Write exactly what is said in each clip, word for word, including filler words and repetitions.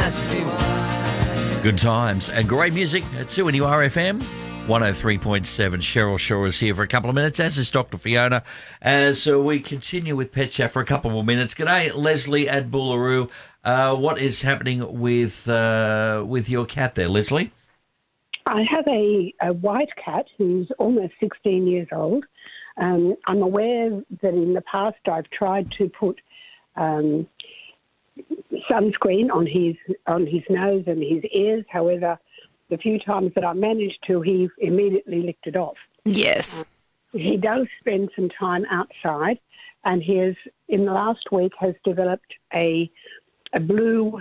Good times and great music at two N U R F M. one oh three point seven. Cheryl Shaw is here for a couple of minutes, as is Doctor Fiona, as uh, we continue with Pet Chat for a couple more minutes. G'day, Leslie at Boolaroo. Uh, what is happening with uh, with your cat there, Leslie? I have a, a white cat who's almost sixteen years old. Um, I'm aware that in the past I've tried to put um, sunscreen on his on his nose and his ears. However, the few times that I managed to, he immediately licked it off. Yes. Uh, he does spend some time outside, and he has, in the last week, has developed a a blue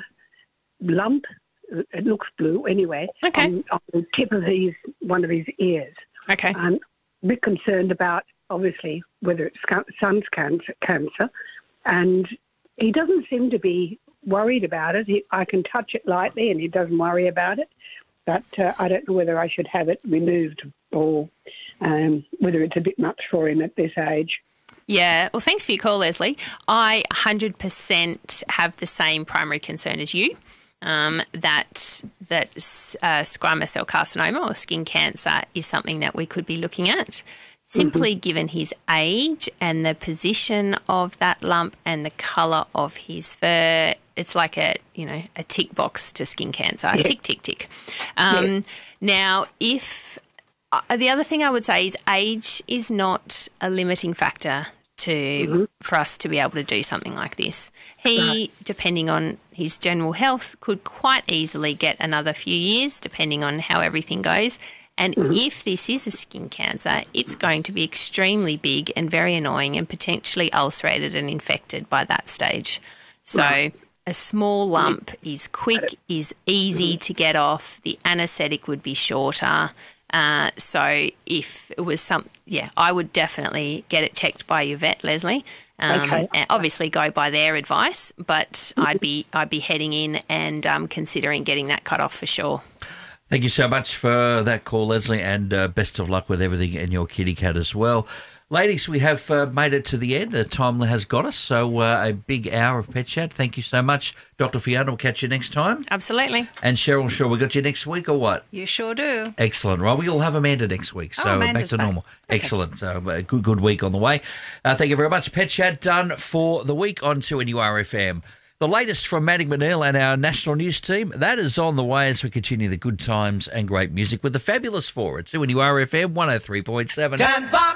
lump. It looks blue anyway. Okay. On, on the tip of his one of his ears. Okay. I'm a bit concerned about, obviously, whether it's sun's cancer, cancer, and he doesn't seem to be worried about it. He, I can touch it lightly, and he doesn't worry about it. But uh, I don't know whether I should have it removed or um, whether it's a bit much for him at this age. Yeah, well, thanks for your call, Leslie. I one hundred percent have the same primary concern as you, um, that that uh, squamous cell carcinoma or skin cancer is something that we could be looking at. Simply mm-hmm. given his age and the position of that lump and the colour of his fur, it's like a, you know, a tick box to skin cancer. Yeah. Tick, tick, tick. Um, yeah. Now, if uh, the other thing I would say is age is not a limiting factor to mm-hmm. for us to be able to do something like this. He, right. depending on his general health, could quite easily get another few years, depending on how everything goes. And mm-hmm. if this is a skin cancer, it's going to be extremely big and very annoying and potentially ulcerated and infected by that stage. So right. a small lump is quick, is easy mm-hmm. to get off. The anaesthetic would be shorter. Uh, so if it was some, yeah, I would definitely get it checked by your vet, Leslie. Um, okay. And obviously go by their advice, but mm-hmm. I'd be I'd be heading in and um, considering getting that cut off for sure. Thank you so much for that call, Leslie, and uh, best of luck with everything and your kitty cat as well. Ladies, we have uh, made it to the end. The time has got us, so uh, a big hour of Pet Chat. Thank you so much. Doctor Fiona, we'll catch you next time. Absolutely. And Cheryl, sure, we got you next week or what? You sure do. Excellent. Right, we'll have Amanda next week, so oh, back to back. normal. Okay. Excellent. So a good, good week on the way. Uh, thank you very much. Pet Chat done for the week on two N U R F M. The latest from Maddie McNeil and our national news team, that is on the way as we continue the good times and great music with the Fabulous Four at two N U R F M one oh three point seven.